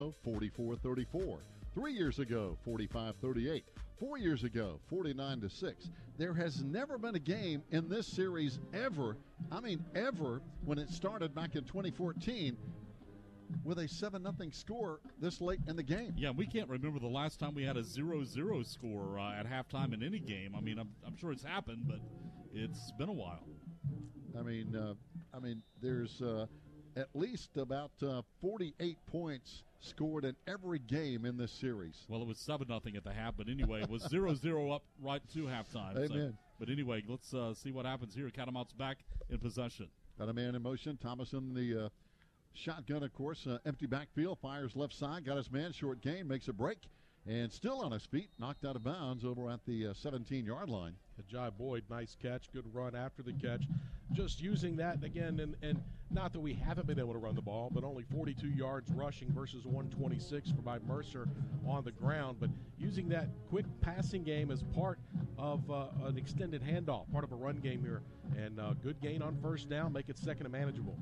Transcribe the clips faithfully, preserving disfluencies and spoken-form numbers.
forty-four thirty-four. Three years ago, forty-five thirty-eight. Four years ago, forty-nine to six. There has never been a game in this series ever, I mean ever, when it started back in twenty fourteen, with a seven nothing score this late in the game. Yeah, we can't remember the last time we had a zero zero score uh, at halftime in any game. I mean, I'm, I'm sure it's happened, but it's been a while. I mean, uh, I mean, there's uh, at least about uh, forty-eight points scored in every game in this series. Well, it was seven nothing at the half, but anyway, it was zero zero up right to halftime. Amen. So, but anyway, let's uh, see what happens here. Catamounts back in possession. Got a man in motion. Thomas in the uh, shotgun, of course. Uh, empty backfield. Fires left side. Got his man. Short gain. Makes a break. And still on his feet. Knocked out of bounds over at the seventeen-yard line. Jai Boyd, nice catch. Good run after the catch. Just using that again, and, and not that we haven't been able to run the ball, but only forty-two yards rushing versus one twenty-six for by Mercer on the ground. But using that quick passing game as part of uh, an extended handoff, part of a run game here. And uh, good gain on first down, make it second and manageable.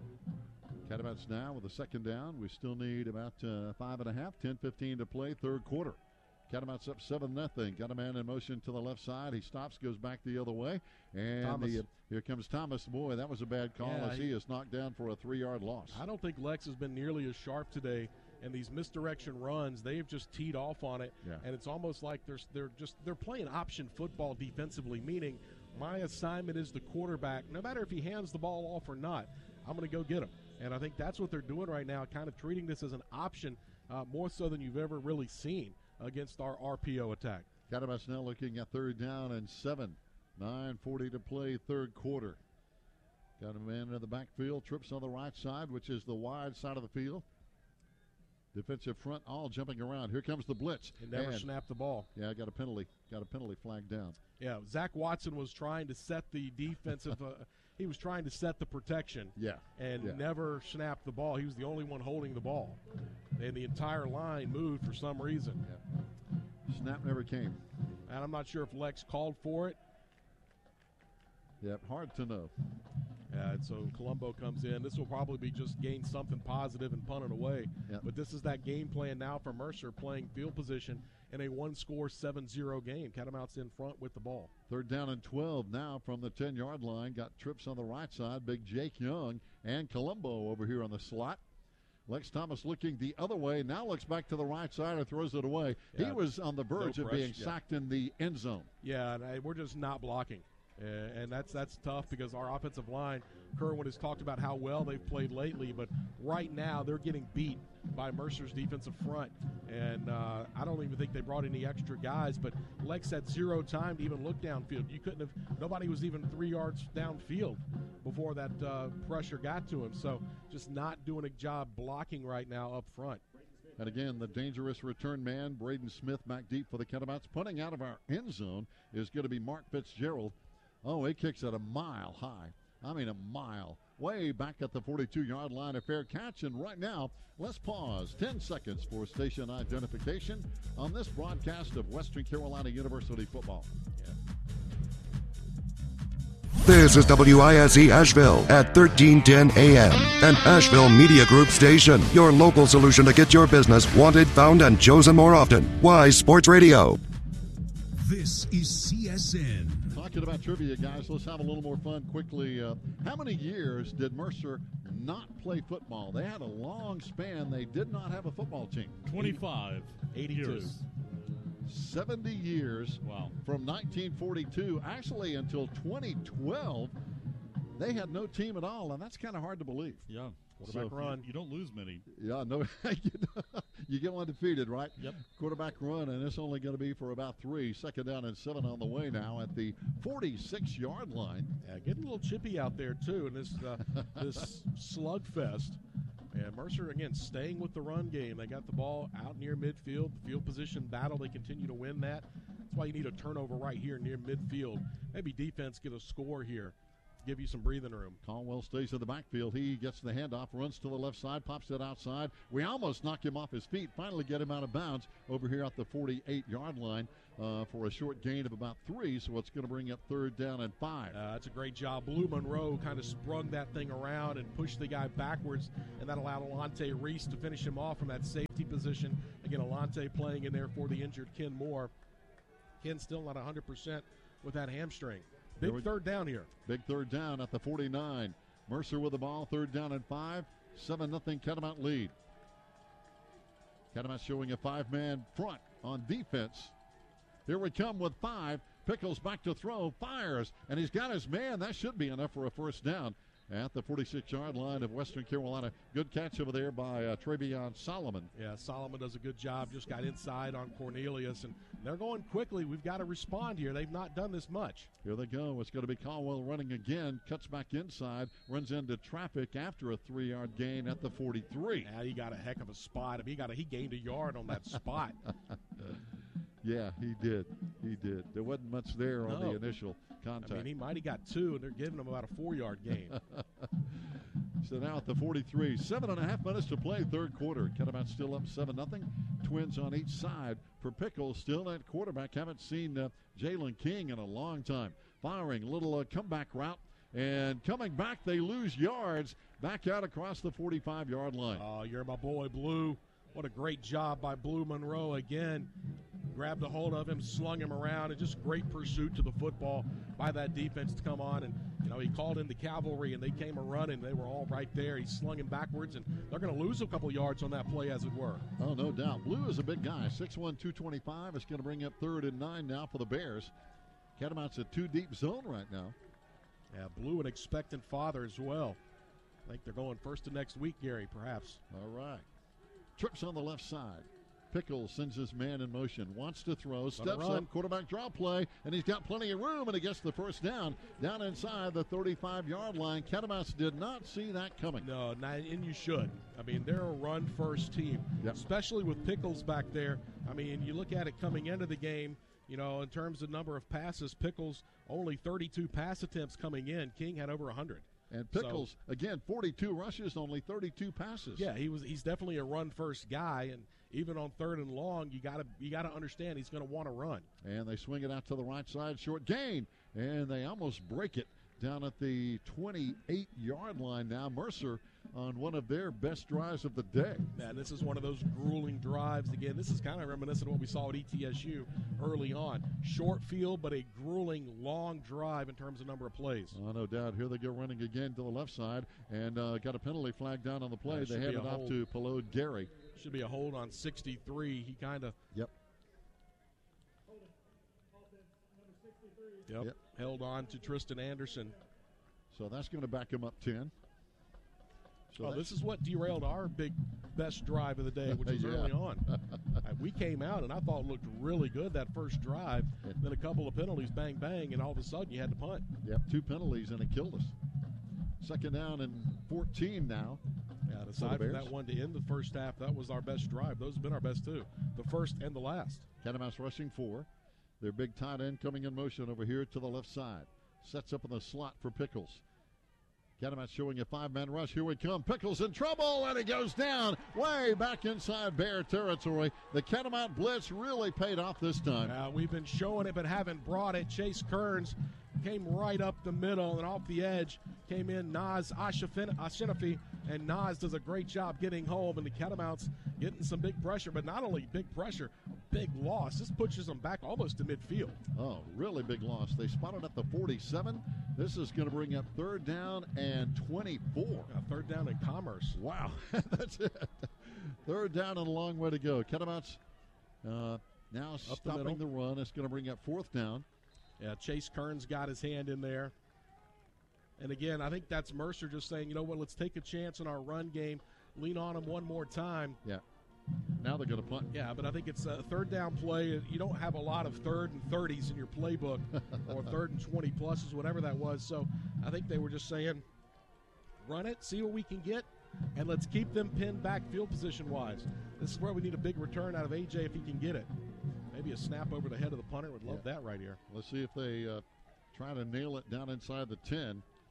Catamounts now with a second down. We still need about uh, five and a half, ten fifteen to play, third quarter. Catamounts up seven nothing. Got a man in motion to the left side. He stops, goes back the other way. And the, uh, here comes Thomas. Boy, that was a bad call yeah, as he, he is knocked down for a three-yard loss. I don't think Lex has been nearly as sharp today. And these misdirection runs, they've just teed off on it. Yeah. And it's almost like they're, they're just they're playing option football defensively, meaning my assignment is the quarterback. No matter if he hands the ball off or not, I'm going to go get him. And I think that's what they're doing right now, kind of treating this as an option uh, more so than you've ever really seen against our R P O attack. Catamounts now looking at third down and seven. nine forty to play, third quarter. Got a man in the backfield, trips on the right side, which is the wide side of the field. Defensive front all jumping around. Here comes the blitz. He never and, snapped the ball. Yeah, got a penalty. Got a penalty flag down. Yeah, Zach Watson was trying to set the defensive uh, – he was trying to set the protection. Yeah. And yeah. never snapped the ball. He was the only one holding the ball. And the entire line moved for some reason. Yeah. Snap never came. And I'm not sure if Lex called for it. Yep, hard to know. Uh, and so Colombo comes in. This will probably be just gain something positive and punt it away. Yep. But this is that game plan now for Mercer, playing field position in a one-score seven zero game. Catamounts in front with the ball. Third down and twelve now from the ten-yard line. Got trips on the right side. Big Jake Young and Colombo over here on the slot. Lex Thomas looking the other way. Now looks back to the right side and throws it away. Yeah. He was on the verge No of pressure. being Yeah. sacked in the end zone. Yeah, and I, we're just not blocking. Uh, and that's that's tough because our offensive line, Kerwin has talked about how well they've played lately, but right now they're getting beat by Mercer's defensive front. And uh, I don't even think they brought any extra guys, but Lex had zero time to even look downfield. You couldn't have – nobody was even three yards downfield before that uh, pressure got to him. So just not doing a job blocking right now up front. And again, the dangerous return man, Braden Smith, back deep for the Catamounts. Punting out of our end zone is going to be Mark Fitzgerald. Oh, he kicks it a mile high. I mean a mile. Way back at the forty-two-yard line. A fair catch. And right now, let's pause ten seconds for station identification on this broadcast of Western Carolina University football. Yeah. This is W I S E Asheville at thirteen ten A M, an Asheville Media Group station. Your local solution to get your business wanted, found, and chosen more often. Wise Sports Radio. This is C S N. Talking about trivia, guys, let's have a little more fun quickly. Uh, how many years did Mercer not play football? They had a long span. They did not have a football team. twenty-five. eighty-two. Years. seventy years. Wow. From nineteen forty-two, actually until twenty twelve, they had no team at all, and that's kind of hard to believe. Yeah. Quarterback so run. You, you don't lose many. Yeah, no, you get one defeated, right? Yep. Quarterback run, and it's only going to be for about three. Second down and seven on the way now at the forty-six-yard line. Yeah, getting a little chippy out there, too, in this uh, this slugfest. And Mercer, again, staying with the run game. They got the ball out near midfield. The field position battle, they continue to win that. That's why you need a turnover right here near midfield. Maybe defense get a score here. give you some breathing room. Caldwell stays in the backfield. He gets the handoff, runs to the left side, pops it outside. We almost knock him off his feet, finally get him out of bounds over here at the forty-eight-yard line uh, for a short gain of about three, so it's going to bring up third down and five. Uh, that's a great job. Blue Monroe kind of sprung that thing around and pushed the guy backwards, and that allowed Alante Reese to finish him off from that safety position. Again, Alante playing in there for the injured Ken Moore. Ken still not one hundred percent with that hamstring. Big third down here. Big third down at the forty-nine. Mercer with the ball, third down and five. seven nothing Catamount lead. Catamount showing a five-man front on defense. Here we come with five. Pickles back to throw, fires, and he's got his man. That should be enough for a first down at the forty-six-yard line of Western Carolina. Good catch over there by uh, Travion Solomon. Yeah, Solomon does a good job. Just got inside on Cornelius, and they're going quickly. We've got to respond here. They've not done this much. Here they go. It's going to be Caldwell running again. Cuts back inside, runs into traffic after a three-yard gain at the forty-three. Yeah, he got a heck of a spot. I mean, he got a, he gained a yard on that spot. Yeah, he did. He did. There wasn't much there on No. the initial contact. I mean, he might have got two, and they're giving him about a four-yard gain. So now at the forty-three, seven and a half minutes to play, third quarter. Catamount still up seven nothing. Twins on each side. For Pickles, still at quarterback. Haven't seen uh, Jalen King in a long time. Firing, a little uh, comeback route. And coming back, they lose yards. Back out across the forty-five-yard line. Oh, you're my boy, Blue. What a great job by Blue Monroe again. Grabbed a hold of him, slung him around, and just great pursuit to the football by that defense to come on. And, you know, he called in the cavalry, and they came a running. They were all right there. He slung him backwards, and they're going to lose a couple yards on that play, as it were. Oh, no doubt. Blue is a big guy, six one, two twenty-five. It's going to bring up third and nine now for the Bears. Catamount's a two-deep zone right now. Yeah, Blue, an expectant father as well. I think they're going first to next week, Gary, perhaps. All right. Trips on the left side. Pickles sends his man in motion, wants to throw, steps up, quarterback draw play, and he's got plenty of room, and he gets the first down down inside the thirty-five-yard line. Catamounts did not see that coming. No, not, and you should. I mean, they're a run-first team, Yep. especially with Pickles back there. I mean, you look at it coming into the game, you know, in terms of number of passes, Pickles only thirty-two pass attempts coming in. King had over one hundred. And Pickles, so, again, forty-two rushes, only thirty-two passes. Yeah, he was. He's definitely a run-first guy, and even on third and long, you gotta you gotta understand he's going to want to run. And they swing it out to the right side, short gain, and they almost break it down at the twenty-eight-yard line now. Mercer on one of their best drives of the day. And this is one of those grueling drives. Again, this is kind of reminiscent of what we saw at E T S U early on. Short field, but a grueling, long drive in terms of number of plays. Oh, no doubt. Here they go running again to the left side, and uh, got a penalty flag down on the play. That they should hand be it a off hold. to Pelode Gary. Should be a hold on sixty-three. He kind of Yep. Yep. Yep. held on to Tristan Anderson. So that's going to back him up ten. So Oh, that's- this is what derailed our big best drive of the day, which was Yeah. early on. Uh, we came out, and I thought it looked really good that first drive. Then a couple of penalties, bang, bang, and all of a sudden you had to punt. Yep, two penalties, and it killed us. Second down and fourteen now. Yeah, aside from that one to end the first half, that was our best drive. Those have been our best, too, the first and the last. Catamounts rushing four. Their big tight end coming in motion over here to the left side. Sets up in the slot for Pickles. Catamounts showing a five-man rush. Here we come. Pickles in trouble, and he goes down way back inside Bear territory. The Catamount blitz really paid off this time. Uh, we've been showing it but haven't brought it. Chase Kearns came right up the middle and off the edge came in Naz Ashinafi, and Naz does a great job getting home, and the Catamounts getting some big pressure, but not only big pressure, big loss. This pushes them back almost to midfield. Oh, really big loss. They spotted at the forty-seven. This is going to bring up third down and twenty-four. Uh, third down in Commerce. Wow, that's it. Third down and a long way to go. Catamounts uh, now Up the stopping middle. the run. It's going to bring up fourth down. Yeah, Chase Kearns got his hand in there. And again, I think that's Mercer just saying, you know what, let's take a chance in our run game, lean on him one more time. Yeah. Now they're going to punt. Yeah, but I think it's a third down play. You don't have a lot of third and thirties in your playbook or third and twenty pluses, whatever that was. So I think they were just saying, run it, see what we can get, and let's keep them pinned back field position-wise. This is where we need a big return out of A J if he can get it. Maybe a snap over the head of the punter. Would love Yeah. that right here. Let's see if they uh, try to nail it down inside the ten.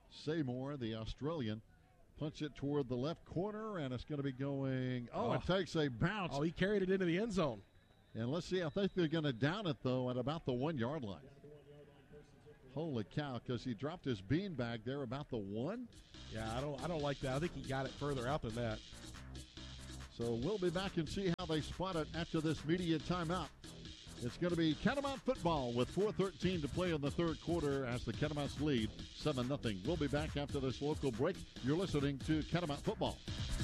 Seymour, the Australian, punch it toward the left corner, and it's going to be going. Oh, Oh. it takes a bounce. Oh, he carried it into the end zone. And let's see, I think they're going to down it, though, at about the one-yard line. Holy cow, because he dropped his beanbag there about the one. Yeah, I don't I don't like that. I think he got it further out than that. So we'll be back and see how they spot it after this media timeout. It's going to be Catamount football with four thirteen to play in the third quarter as the Catamounts lead seven nothing. We'll be back after this local break. You're listening to Catamount football.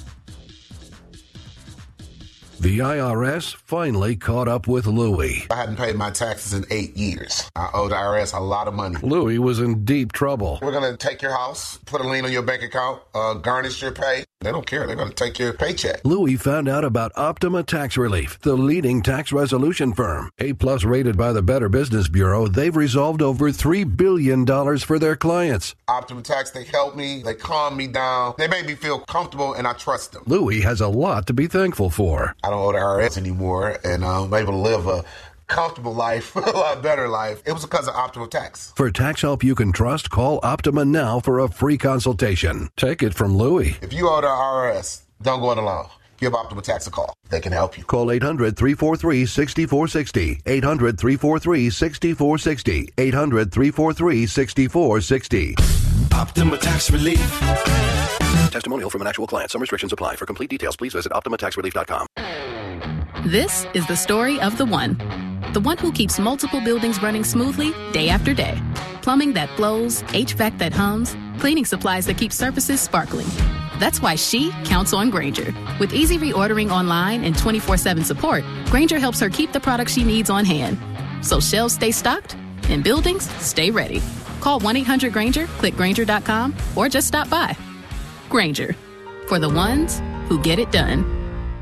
The I R S finally caught up with Louie. I hadn't paid my taxes in eight years. I owe the I R S a lot of money. Louie was in deep trouble. We're going to take your house, put a lien on your bank account, uh, garnish your pay. They don't care. They're going to take your paycheck. Louie found out about Optima Tax Relief, the leading tax resolution firm. A-plus rated by the Better Business Bureau, they've resolved over three billion dollars for their clients. Optima Tax, they help me. They calm me down. They make me feel comfortable, and I trust them. Louie has a lot to be thankful for. I don't owe the I R S anymore, and uh, I'm able to live a comfortable life, a lot better life. It was because of Optima Tax. For tax help you can trust, call Optima now for a free consultation. Take it from Louie. If you owe the I R S, don't go it alone. Give Optima Tax a call. They can help you. Call eight hundred, three four three, six four six zero. eight hundred, three four three, six four six zero. eight hundred, three four three, six four six zero. Optima Tax Relief. Testimonial from an actual client. Some restrictions apply. For complete details, please visit optima tax relief dot com. This is the story of the one. The one who keeps multiple buildings running smoothly day after day. Plumbing that flows, H V A C that hums, cleaning supplies that keep surfaces sparkling. That's why she counts on Grainger. With easy reordering online and twenty-four seven support, Grainger helps her keep the products she needs on hand. So shelves stay stocked and buildings stay ready. Call one eight hundred Grainger, click Grainger dot com, or just stop by. Grainger, for the ones who get it done.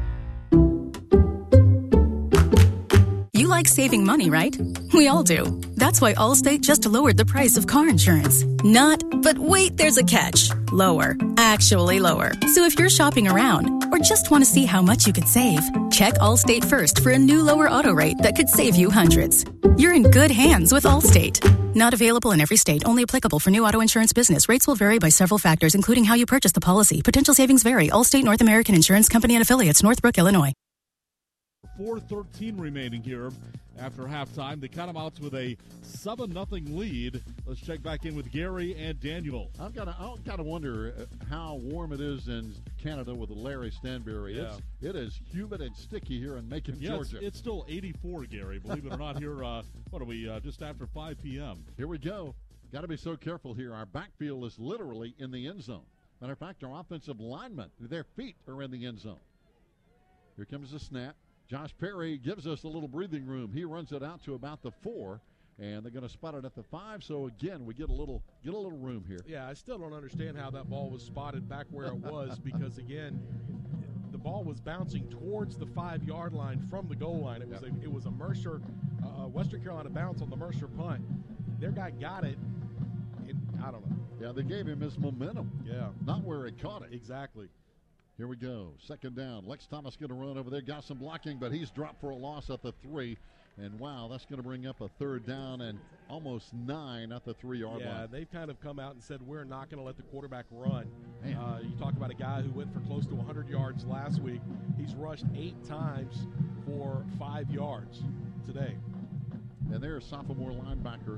You like saving money, right? We all do. That's why Allstate just lowered the price of car insurance. Not, but wait, there's a catch. Lower. Actually lower. So if you're shopping around or just want to see how much you could save, check Allstate first for a new lower auto rate that could save you hundreds. You're in good hands with Allstate. Not available in every state. Only applicable for new auto insurance business. Rates will vary by several factors, including how you purchase the policy. Potential savings vary. Allstate North American Insurance Company and Affiliates, Northbrook, Illinois. four thirteen remaining here after halftime. The Catamouts with a seven nothing lead. Let's check back in with Gary and Daniel. I've got to, I've got to wonder how warm it is in Canada with Larry Stanberry. Yeah. It's, it is humid and sticky here in Macon, Yeah, Georgia. It's, it's still eighty-four, Gary. Believe it or not, here, uh, what are we, uh, just after five p.m. Here we go. Got to be so careful here. Our backfield is literally in the end zone. Matter of fact, our offensive linemen, their feet are in the end zone. Here comes the snap. Josh Perry gives us a little breathing room. He runs it out to about the four, and they're going to spot it at the five. So again, we get a little get a little room here. Yeah, I still don't understand how that ball was spotted back where it was because again, the ball was bouncing towards the five-yard line from the goal line. It was Yep. a, it was a Mercer, uh, Western Carolina bounce on the Mercer punt. Their guy got it. it I don't know. Yeah, they gave him his momentum, Yeah, not where he caught it. exactly. Here we go. Second down. Lex Thomas going to run over there. Got some blocking, but he's dropped for a loss at the three. And, wow, that's going to bring up a third down and almost nine at the three-yard Yeah, line. they've kind of come out and said we're not going to let the quarterback run. Man. Uh, you talk about a guy who went for close to one hundred yards last week. He's rushed eight times for five yards today. And there's sophomore linebacker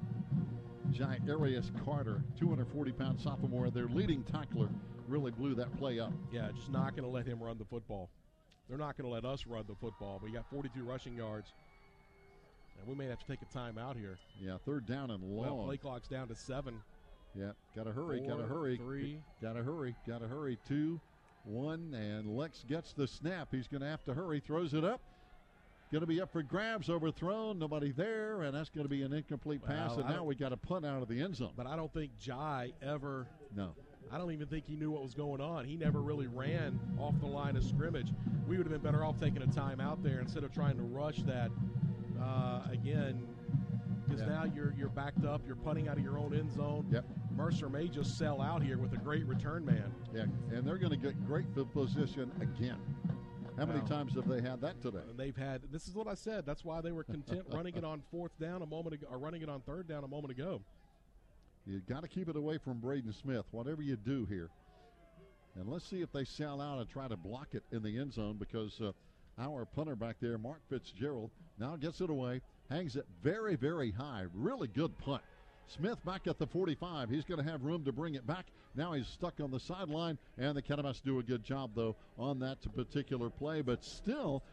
Jairus Carter, two hundred forty pound sophomore. Their leading tackler really blew that play up. Yeah, just not going to let him run the football. They're not going to let us run the football. But we got forty-two rushing yards. And we may have to take a timeout here. Yeah, third down and long. Well, play clock's down to seven. Yeah, got to hurry, Four, got to hurry. three. Got to hurry, got to hurry. Two, one, and Lex gets the snap. He's going to have to hurry, throws it up. Going to be up for grabs, overthrown, nobody there, and that's going to be an incomplete pass, Well, and I now don't- we got a punt out of the end zone. But I don't think Jai ever No. I don't even think he knew what was going on. He never really ran off the line of scrimmage. We would have been better off taking a time out there instead of trying to rush that uh, again. Because Yeah. now you're you're backed up. You're punting out of your own end zone. Yep. Mercer may just sell out here with a great return man. Yeah, and they're going to get great field position again. How many Wow. times have they had that today? And they've had. This is what I said. That's why they were content running it on fourth down a moment ago, or running it on third down a moment ago. You got to keep it away from Braden Smith, whatever you do here. And let's see if they sell out and try to block it in the end zone, because uh, our punter back there, Mark Fitzgerald, now gets it away, hangs it very, very high. Really good punt. Smith back at the forty-five. He's going to have room to bring it back. Now he's stuck on the sideline, and the Catamouts do a good job, though, on that particular play. But still,